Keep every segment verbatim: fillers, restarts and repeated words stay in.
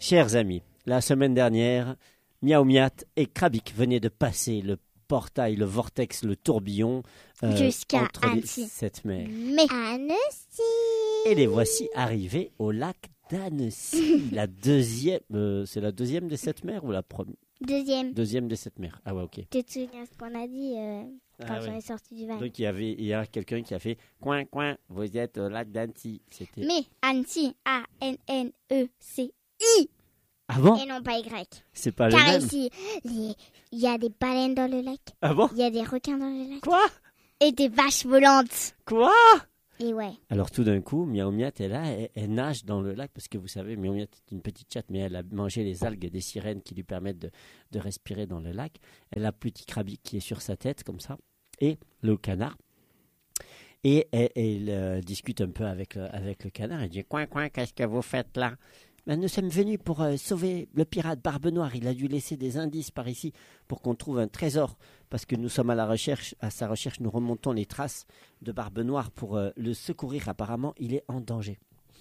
Chers amis, la semaine dernière, Miaou Miat et Krabik venaient de passer le portail, le vortex, le tourbillon euh, jusqu'à entre Annecy. les sept mers. Mais Annecy. Et les voici arrivés au lac d'Annecy. la deuxième, euh, c'est la deuxième des sept mers ou la première? Deuxième. Deuxième des sept mers. Ah ouais, ok. Tu te souviens ce qu'on a dit euh, quand Ah on ouais. est sorti du van? Donc il y avait, il y a quelqu'un qui a fait coin coin. Vous êtes au lac d'Annecy. C'était. Mais Annecy, A N N E C I. Ah bon? Et non pas Y. C'est pas le Car même. ici, les- il y a des baleines dans le lac. Ah bon? Il y a des requins dans le lac. Quoi? Et des vaches volantes. Quoi? Et ouais. Alors tout d'un coup, Miaou Miat est là, elle, elle nage dans le lac parce que vous savez, Miaou Miat est une petite chatte, mais elle a mangé les algues des sirènes qui lui permettent de, de respirer dans le lac. Elle a petit Krabik qui est sur sa tête comme ça, et le canard. Et elle, elle, euh, discute un peu avec, le- avec le canard. Elle dit coin coin, qu'est-ce que vous faites là? Ben, nous sommes venus pour euh, sauver le pirate Barbe Noire. Il a dû laisser des indices par ici pour qu'on trouve un trésor. Parce que nous sommes à la recherche, à sa recherche, nous remontons les traces de Barbe Noire pour euh, le secourir. Apparemment, il est en danger.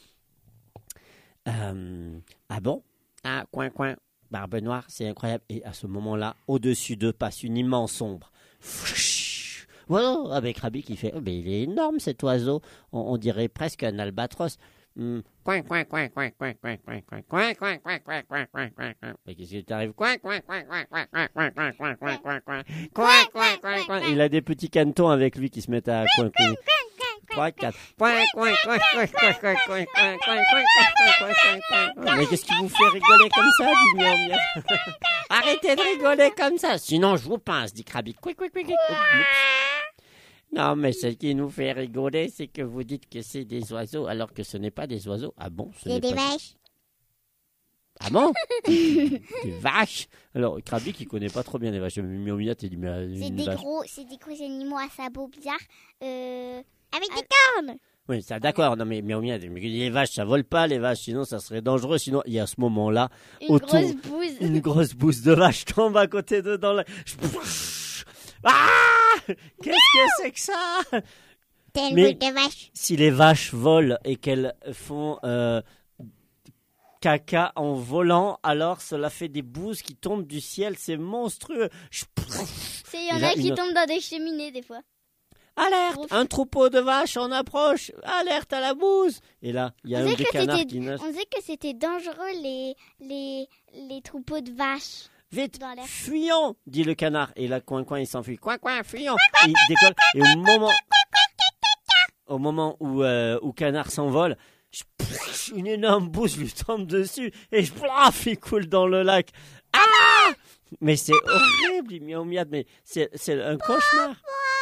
Euh, ah bon? Ah, coin, coin. Barbe Noire, c'est incroyable. Et à ce moment-là, au-dessus d'eux passe une immense ombre. Fouch. Voilà, avec Krabik qui fait, oh, mais il est énorme cet oiseau. On, on dirait presque un albatros. Hum, Coin, coin, coin, coin, coin, coin, coin, coin, coin, coin, coin, coin, coin, coin, coin, coin. Mais qu'est-ce qui t'arrive? Coin, coin, coin, coin, coin, coin, coin, coin, coin, coin, coin, coin, coin, coin, coin, coin. Il a des petits canetons avec lui qui se mettent à coin, coin. Trois, quatre. Coin, coin, coin, coin, coin, coin, coin, coin, coin, coin, coin, coin, coin, coin. Mais qu'est-ce qui vous fait rigoler comme ça, dit Miaou Miaou? Arrêtez de rigoler comme ça, sinon je vous pince, dit Krabik. Couic, couic, couic, couic. Non, mais ce qui nous fait rigoler, c'est que vous dites que c'est des oiseaux, alors que ce n'est pas des oiseaux. Ah bon? Ce C'est n'est des pas... vaches. Ah bon? Des vaches? Alors, Krabik, il connaît pas trop bien les vaches. Miaou Miat, il dit, mais euh, C'est une des vache. gros, c'est des gros animaux à sabots bizarres, euh, avec des cornes. Oui, ça, d'accord. Non, mais Miaou Miat, mais les vaches, ça vole pas, les vaches, sinon ça serait dangereux. Sinon, il y a à ce moment-là, Une autour, grosse bouse. une grosse bouse de vache tombe à côté de dans la... Ah! Qu'est-ce que c'est que ça? T'as une Mais- boule de vache. Si les vaches volent et qu'elles font euh, caca en volant, alors cela fait des bouses qui tombent du ciel, c'est monstrueux. C'est, il y en Et là, a qui une- tombent dans des cheminées des fois. Alerte, Ouf. un troupeau de vaches en approche, alerte à la bouse. Et là, il y a On un disait des que canards c'était- qui nage. On disait que c'était dangereux les, les, les troupeaux de vaches. Vite, dans l'air. fuyons, dit le canard. Et là, coin, coin, il s'enfuit. Coin, coin, fuyons. Et il décolle. Et au moment, au moment où, euh, où canard s'envole, une énorme bouse lui tombe dessus et plaf, il coule dans le lac. Ah! Mais c'est horrible, dit Miaou Miat, mais c'est, c'est un cauchemar.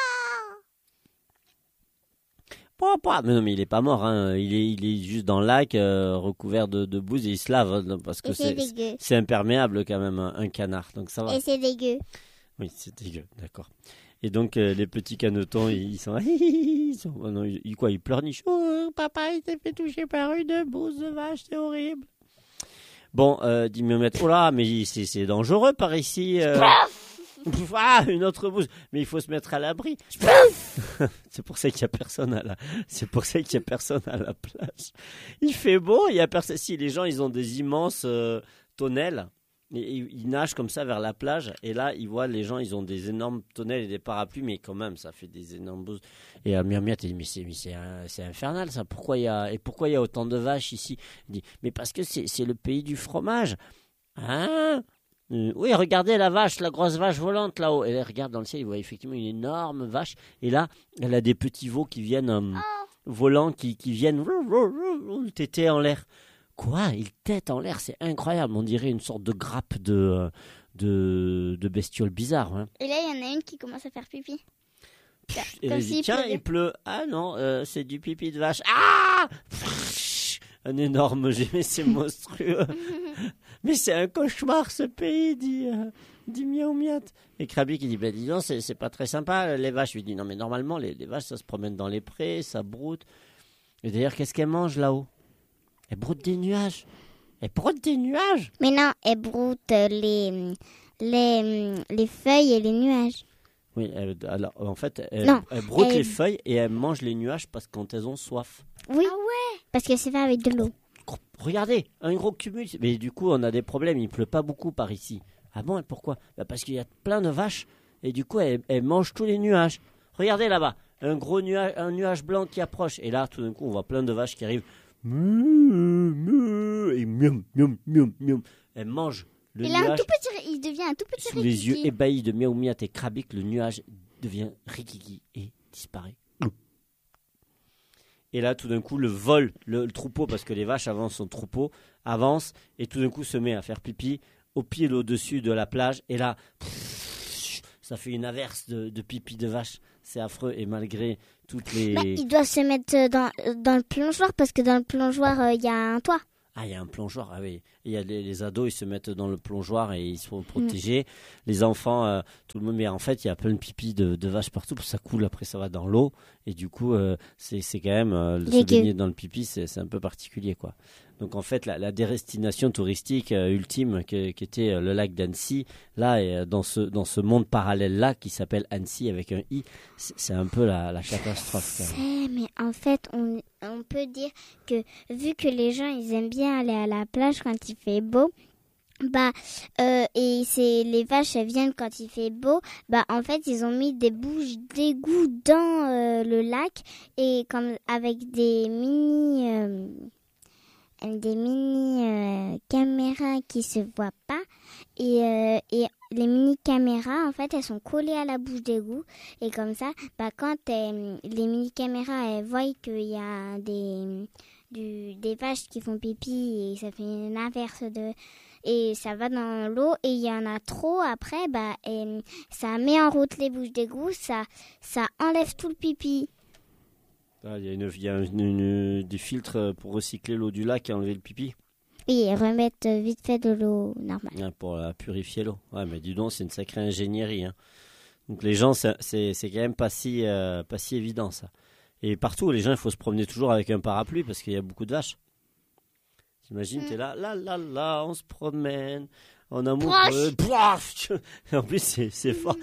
Pouah, pouah. Mais non, mais il est pas mort, hein. Il est, il est juste dans le lac, euh, recouvert de, de bouse et il se lave, hein, parce que Et c'est c'est, dégueu. c'est imperméable quand même, un, un canard. Donc ça va. Et c'est dégueu. Oui, c'est dégueu, d'accord. Et donc, euh, les petits canetons, ils sont... Ils sont oh non, ils, quoi, ils pleurnichent. Oh, papa, il s'est fait toucher par une bouse de vache, c'est horrible. Bon, euh, dit Miaou Miat, oh là, mais c'est, c'est dangereux par ici. Euh... Ah, une autre bouse. Mais il faut se mettre à l'abri. C'est pour ça qu'il y a personne à la, c'est pour ça qu'il y a personne à la plage. Il fait beau, il y a personne. Si les gens, ils ont des immenses euh, tonnelles. Et ils nagent comme ça vers la plage et là ils voient les gens, ils ont des énormes tonnelles et des parapluies, mais quand même ça fait des énormes bouses. Et euh, Miaou Miat dit mais c'est mais c'est, un- c'est infernal ça. Pourquoi il y a et pourquoi il y a autant de vaches ici? Il dit mais parce que c'est c'est le pays du fromage. Hein? Euh, oui, regardez la vache, la grosse vache volante là-haut. Et elle regarde dans le ciel, il voit effectivement une énorme vache. Et là, elle a des petits veaux qui viennent euh, volants, qui qui viennent téter en l'air. Quoi? Il tète en l'air, c'est incroyable. On dirait une sorte de grappe de, de, de bestioles bizarres. Hein. Et là, il y en a une qui commence à faire pipi. Et Comme elle dit, s'il tiens, pleuvait. il pleut. Ah non, euh, c'est du pipi de vache. Ah! Un énorme jet, mais c'est monstrueux. Mais c'est un cauchemar ce pays, dit, euh, dit Miaou Miat. Et Krabik il dit, ben dis donc, c'est, c'est pas très sympa les vaches. Je lui dis, non mais normalement les, les vaches ça se promène dans les prés, ça broute. Et d'ailleurs, qu'est-ce qu'elles mangent là-haut? Elles broutent des nuages. Elles broutent des nuages. Mais non, elle broute les, les, les feuilles et les nuages. Oui, elle- alors en fait, elles, Non, elles broutent elles- les feuilles et elles mangent les nuages parce que quand elles ont soif. Oui. Ah ouais. Parce que c'est fait avec de l'eau. regardez, un gros cumul. Mais du coup, on a des problèmes. Il pleut pas beaucoup par ici. Ah bon, et pourquoi? Bah parce qu'il y a plein de vaches et du coup, elles, elles mangent tous les nuages. Regardez là-bas, un gros nuage, un nuage blanc qui approche. Et là, tout d'un coup, on voit plein de vaches qui arrivent. Et miam, miam, miam, miam. Elles mangent le il, nuage. a un tout petit, il devient un tout petit Sous les yeux ébahis de Miaou Miat et Krabik, le nuage devient rikiki et disparaît. Et là, tout d'un coup, le vol, le, le troupeau, parce que les vaches avancent son troupeau, avance et tout d'un coup se met à faire pipi au pied et au-dessus de la plage. Et là, ça fait une averse de, de pipi de vache. C'est affreux. Et malgré toutes les... Bah, il doit se mettre dans, dans le plongeoir parce que dans le plongeoir, il euh, y a un toit. Ah, il y a un plongeoir, ah oui. Il y a les, les ados, ils se mettent dans le plongeoir et ils sont protégés. Mmh. Les enfants, euh, tout le monde, mais en fait, il y a plein de pipi de, de vaches partout, parce que ça coule, après ça va dans l'eau. Et du coup, euh, c'est, c'est quand même, euh, se baigner dans le pipi, c'est, c'est un peu particulier, quoi. Donc en fait, la, la destination touristique euh, ultime qui, qui était euh, le lac d'Annecy, là, et, euh, dans, ce, dans ce monde parallèle-là, qui s'appelle Annecy avec un I, c'est, c'est un peu la, la catastrophe. Je sais, mais en fait, on, on peut dire que vu que les gens, ils aiment bien aller à la plage quand il fait beau, bah euh, et c'est les vaches elles viennent quand il fait beau, bah en fait ils ont mis des bouches d'égout dans euh, le lac et comme avec des mini euh, des mini euh, caméras qui se voient pas et euh, et les mini caméras en fait elles sont collées à la bouche d'égout et comme ça bah quand euh, les mini caméras elles voient qu'il y a des du, des vaches qui font pipi et ça fait une averse de et ça va dans l'eau et il y en a trop après bah et ça met en route les bouches d'égout, ça ça enlève tout le pipi. Ah, il y a, une, il y a une, une, des filtres pour recycler l'eau du lac et enlever le pipi. Oui, et remettre vite fait de l'eau normale. Ah, pour euh, purifier l'eau. Ouais, mais dis donc, c'est une sacrée ingénierie. Hein. Donc les gens, c'est, c'est, c'est quand même pas si, euh, pas si évident ça. Et partout, les gens, il faut se promener toujours avec un parapluie parce qu'il y a beaucoup de vaches. T'imagines, mmh. T'es là, là, là, là, on se promène, en amoureux. En plus, c'est, c'est fort.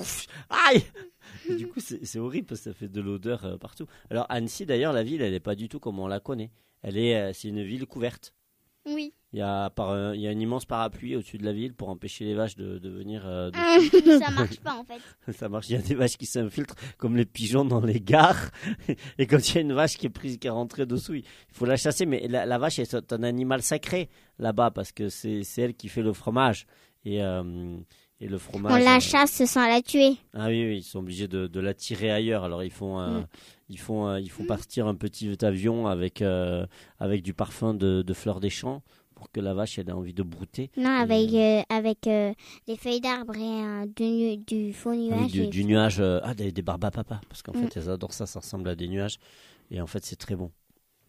Aïe! Et du coup, c'est, c'est horrible parce que ça fait de l'odeur euh, partout. Alors, Annecy, d'ailleurs, la ville, elle n'est pas du tout comme on la connaît. Elle est, euh, c'est une ville couverte. Oui. Il y a, par, euh, il y a un immense parapluie au-dessus de la ville pour empêcher les vaches de, de venir. Euh, de... Ça marche pas en fait. Ça marche. Il y a des vaches qui s'infiltrent comme les pigeons dans les gares. Et quand il y a une vache qui est prise, qui est rentrée dessous, il faut la chasser. Mais la, la vache est un animal sacré là-bas parce que c'est, c'est elle qui fait le fromage. Et, euh, et le fromage. On la euh... chasse sans la tuer. Ah oui, oui, ils sont obligés de, de la tirer ailleurs. Alors ils font, euh, mm. ils font, euh, ils font partir un petit avion avec, euh, avec du parfum de, de fleurs des champs. Pour que la vache elle ait envie de brouter. Non, avec, euh, avec euh, des feuilles d'arbre et euh, du, du faux nuage. Oui, du, du nuage, euh, ah, des, des barbes à papa. Parce qu'en mm. fait, elles adorent ça, ça ressemble à des nuages. Et en fait, c'est très bon.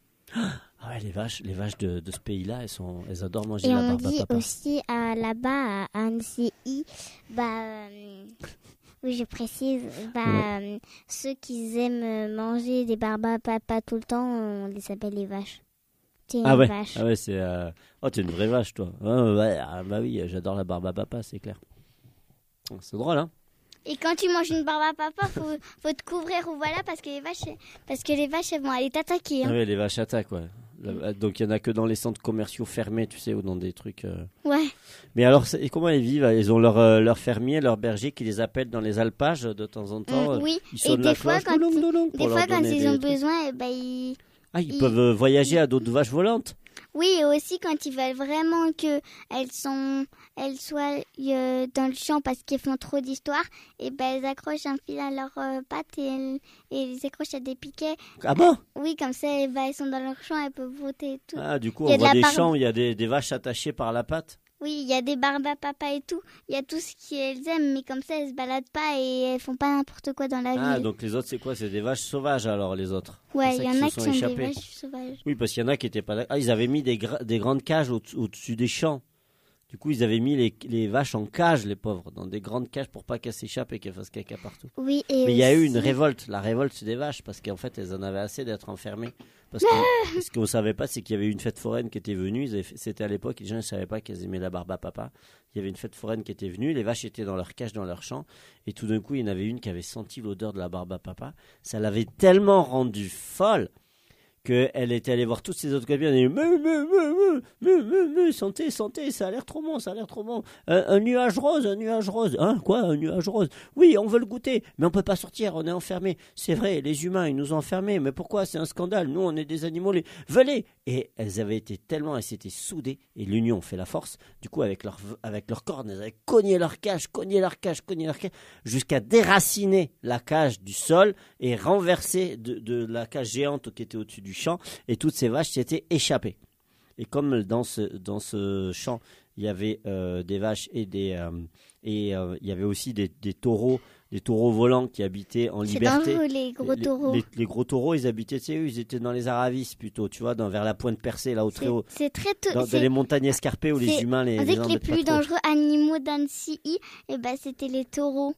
Ah ouais, les vaches, les vaches de, de ce pays-là, elles, sont, elles adorent manger et la barbe à papa. Et on dit aussi à, là-bas, à Annecy, bah, euh, oui, je précise, bah, ouais. euh, ceux qui aiment manger des barbes à papa tout le temps, on les appelle les vaches. T'es ah une ouais, vache. Ah ouais, c'est euh... oh t'es une vraie vache toi. Ah, ouais, ah, bah oui, j'adore la barbe à papa, c'est clair. C'est drôle hein. Et quand tu manges une barbe à papa, faut faut te couvrir ou voilà parce que les vaches parce que les vaches elles vont aller t'attaquer. Hein. Ah ouais, les vaches attaquent ouais. La... donc il y en a que dans les centres commerciaux fermés, tu sais, ou dans des trucs. Euh... Ouais. Mais alors et comment elles vivent? Ils ont leur euh, leur fermier, leur berger qui les appelle dans les alpages de temps en temps. Mmh, oui. Ils et des fois quand ils, des fois quand ils ont besoin, et ben ils Ah, ils, ils peuvent voyager à d'autres vaches volantes. Oui, et aussi quand ils veulent vraiment que elles sont, elles soient euh, dans le champ parce qu'ils font trop d'histoires, et ben elles accrochent un fil à leurs euh, pattes et elles, et elles accrochent à des piquets. Ah bon? Oui, comme ça, et ben, elles sont dans leur champ, elles peuvent voter et tout. Ah, du coup, on voit des barbe... champs où il y a des, des vaches attachées par la patte. Oui, il y a des barbes à papa et tout. Il y a tout ce qu'elles aiment, mais comme ça, elles se baladent pas et elles font pas n'importe quoi dans la ville. Ah, donc les autres, c'est quoi? C'est des vaches sauvages alors, les autres? Ouais, il y en a qui sont échappés. Des vaches sauvages. Oui, parce qu'il y en a qui étaient pas là. Ah, ils avaient mis des, gra- des grandes cages au- au-dessus des champs. Du coup, ils avaient mis les, les vaches en cage, les pauvres, dans des grandes cages pour pas qu'elles s'échappent et qu'elles fassent caca partout. Oui, et mais il y a eu une révolte, la révolte des vaches, parce qu'en fait, elles en avaient assez d'être enfermées. Parce que ce qu'on ne savait pas, c'est qu'il y avait une fête foraine qui était venue. Ils avaient fait, c'était à l'époque, les gens ne savaient pas qu'elles aimaient la barbe à papa. Il y avait une fête foraine qui était venue, les vaches étaient dans leur cage, dans leur champ, et tout d'un coup, il y en avait une qui avait senti l'odeur de la barbe à papa. Ça l'avait tellement rendue folle qu'elle était allée voir toutes ses autres copines, elle dit mais, mais, mais, mais, mais, mais, santé, santé, ça a l'air trop bon, ça a l'air trop bon. Un, un nuage rose, un nuage rose. Hein, quoi, un nuage rose? Oui, on veut le goûter, mais on peut pas sortir, on est enfermés. C'est vrai, les humains, ils nous ont enfermés, mais pourquoi? C'est un scandale, nous, on est des animaux, les... venez. Et elles avaient été tellement, elles s'étaient soudées, et l'union fait la force. Du coup, avec leur, avec leur cornes, elles avaient cogné leur cage, cogné leur cage, cogné leur cage, jusqu'à déraciner la cage du sol et renverser de, de la cage géante qui était au-dessus du champ, et toutes ces vaches s'étaient échappées. Et comme dans ce, dans ce champ, il y avait euh, des vaches et des euh, et euh, il y avait aussi des, des taureaux, des taureaux volants qui habitaient en C'est liberté. dangereux, les gros taureaux. Les, les, les gros taureaux, ils habitaient, tu sais, eux, ils étaient dans les Aravis plutôt, tu vois, dans, vers la pointe percée, là, au très haut. C'est très tôt. Dans, dans les montagnes escarpées où les humains les. On les sait que les plus dangereux animaux d'Annecy, et ben c'était les taureaux.